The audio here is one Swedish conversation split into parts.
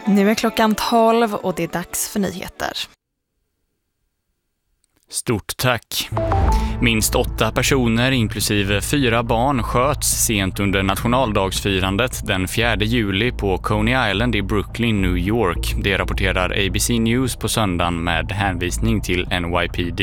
Nu är klockan 12 och det är dags för nyheter. Stort tack. Minst 8 personer, inklusive 4 barn, sköts sent under nationaldagsfirandet den 4 juli på Coney Island i Brooklyn, New York. Det rapporterar ABC News på söndagen med hänvisning till NYPD.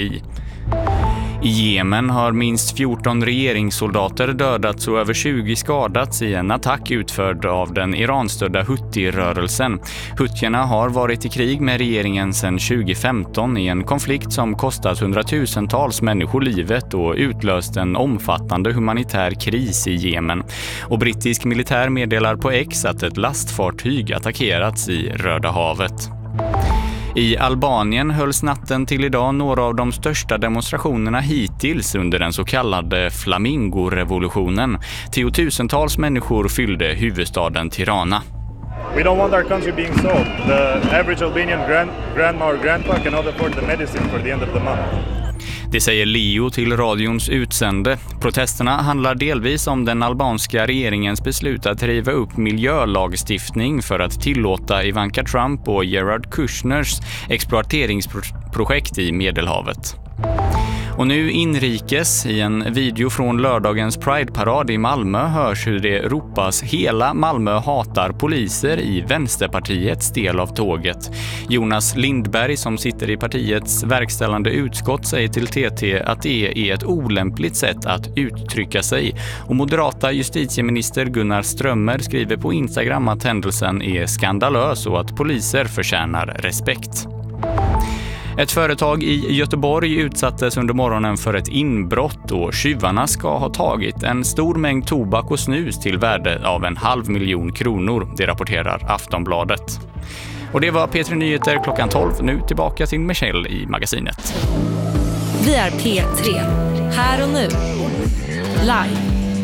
I Jemen har minst 14 regeringssoldater dödats och över 20 skadats i en attack utförd av den Iranstödda Houthi-rörelsen. Houthierna har varit i krig med regeringen sedan 2015 i en konflikt som kostat hundratusentals människor livet och utlöst en omfattande humanitär kris i Jemen. Och brittisk militär meddelar på X att ett lastfartyg attackerats i Röda havet. I Albanien hölls natten till idag några av de största demonstrationerna hittills under den så kallade Flamingo-revolutionen. Tiotusentals människor fyllde huvudstaden Tirana. We don't want our country being sold. The average Albanian grandma or grandpa cannot afford the medicine for the end of the month. Det säger Leo till radions utsände. Protesterna handlar delvis om den albanska regeringens beslut att riva upp miljölagstiftning för att tillåta Ivanka Trump och Jared Kushners exploateringsprojekt i Medelhavet. Och nu inrikes, i en video från lördagens Pride-parad i Malmö hörs hur det ropas "Hela Malmö hatar poliser" i Vänsterpartiets del av tåget. Jonas Lindberg, som sitter i partiets verkställande utskott, säger till TT att det är ett olämpligt sätt att uttrycka sig. Och moderata justitieminister Gunnar Strömmer skriver på Instagram att händelsen är skandalös och att poliser förtjänar respekt. Ett företag i Göteborg utsattes under morgonen för ett inbrott och tjuvarna ska ha tagit en stor mängd tobak och snus till värde av 500 000 kronor, det rapporterar Aftonbladet. Och det var P3 Nyheter klockan 12, nu tillbaka till Michelle i magasinet. Vi är P3, här och nu, live.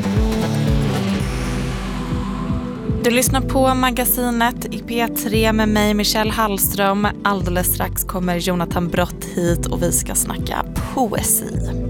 Du lyssnar på magasinet i P3 med mig, Michelle Hallström. Alldeles strax kommer Jonathan Brott hit och vi ska snacka poesi.